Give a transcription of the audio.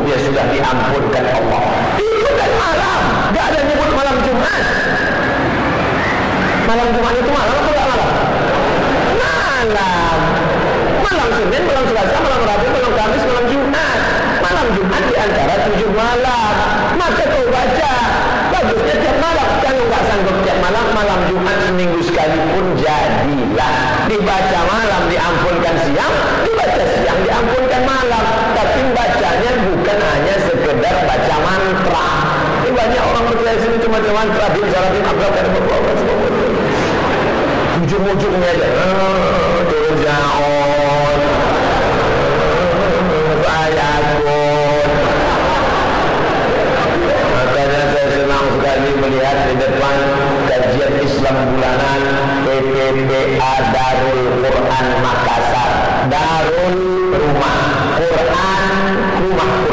dia sudah diampunkan Allah. Itu kan malam, gak ada nyebut malam Jumat. Malam Jumat itu malam atau gak malam? Malam. Malam Senin, malam Selasa, malam Rabu, malam Kamis, malam Jumat. Malam Jumat di antara 7 malam. Maka kau baca, bagusnya tiap malam. Kalau nggak sanggup tiap malam, malam Jumat seminggu sekali pun jadilah. Dibaca malam diampunkan siang, dibaca siang diampunkan malam. Tapi bacanya bukan hanya sekedar baca mantra. Ini banyak orang percaya sini cuma mantra, bin syaratin abrak dan ujung-ujungnya aja. Turjaon, fayakun. Makanya saya senang sekali melihat di depan kajian Islam bulanan PPPA Darul Quran Makassar. Darul rumah, Quran rumah,